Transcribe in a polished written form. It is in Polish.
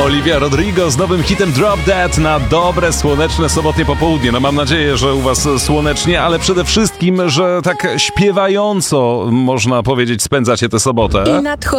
Olivia Rodrigo z nowym hitem Drop Dead na dobre, słoneczne sobotnie popołudnie. No mam nadzieję, że u was słonecznie, ale przede wszystkim, że tak śpiewająco, można powiedzieć, spędzacie tę sobotę. I nadchodzi